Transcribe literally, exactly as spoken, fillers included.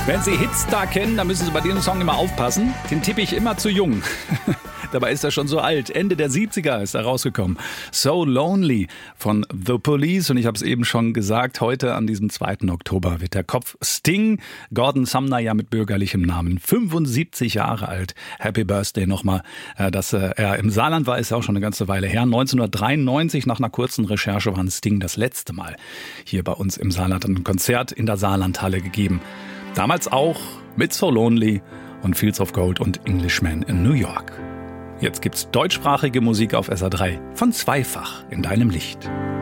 Wenn Sie Hitstar kennen, dann müssen Sie bei diesem Song immer aufpassen. Den tippe ich immer zu jung. Dabei ist er schon so alt. Ende der siebziger ist er rausgekommen. So Lonely von The Police. Und ich habe es eben schon gesagt, heute an diesem zweiten Oktober wird der Kopf Sting, Gordon Sumner ja mit bürgerlichem Namen, fünfundsiebzig Jahre alt. Happy Birthday nochmal. Dass er im Saarland war, ist ja auch schon eine ganze Weile her. neunzehnhundertdreiundneunzig, nach einer kurzen Recherche, war Sting das letzte Mal hier bei uns im Saarland ein Konzert in der Saarlandhalle gegeben. Damals auch mit So Lonely und Fields of Gold und Englishman in New York. Jetzt gibt's deutschsprachige Musik auf S R drei von Zweifach in deinem Licht.